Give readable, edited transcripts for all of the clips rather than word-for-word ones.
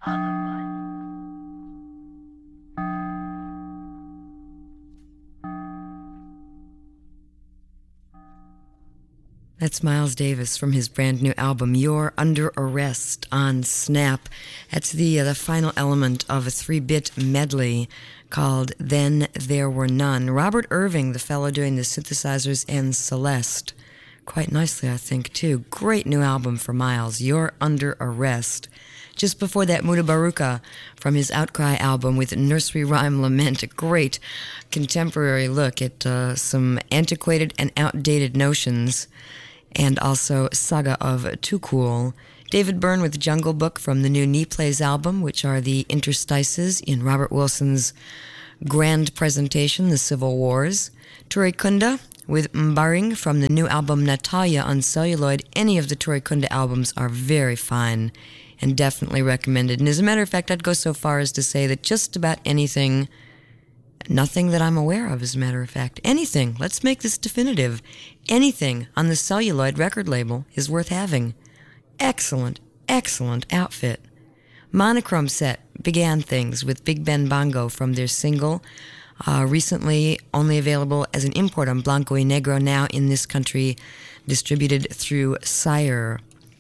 That's Miles Davis from his brand new album, You're Under Arrest, on Snap. That's the final element of a 3-bit medley called Then There Were None. Robert Irving, the fellow doing the synthesizers, and Celeste. Quite nicely, I think, too. Great new album for Miles, You're Under Arrest. Just before that, Muda Baruka from his Outcry album with Nursery Rhyme Lament, a great contemporary look at some antiquated and outdated notions, and also Saga of Too Cool. David Byrne with Jungle Book from the new Knee Plays album, which are the interstices in Robert Wilson's grand presentation, The Civil Wars. Ture Kunda with Mbaring from the new album Natalia on Celluloid. Any of the Ture Kunda albums are very fine and definitely recommended. And as a matter of fact, I'd go so far as to say that just about anything, nothing that I'm aware of, as a matter of fact, anything, let's make this definitive, anything on the Celluloid record label is worth having. Excellent, excellent outfit. Monochrome Set began things with Big Ben Bongo from their single, recently only available as an import on Blanco y Negro, now in this country distributed through Sire.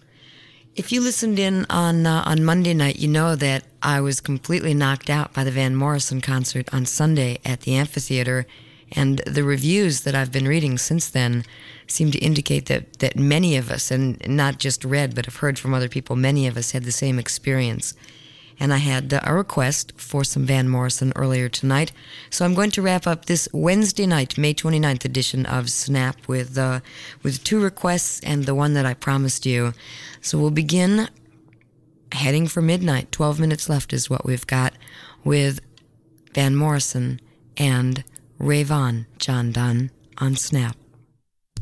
If you listened in on Monday night, you know that I was completely knocked out by the Van Morrison concert on Sunday at the amphitheater, and the reviews that I've been reading since then seem to indicate that many of us, and not just read but have heard from other people, many of us had the same experience. And I had a request for some Van Morrison earlier tonight, so I'm going to wrap up this Wednesday night, May 29th edition of Snap with 2 requests and the one that I promised you. So we'll begin heading for midnight. 12 minutes left is what we've got, with Van Morrison and Rave On, John Donne on Snap.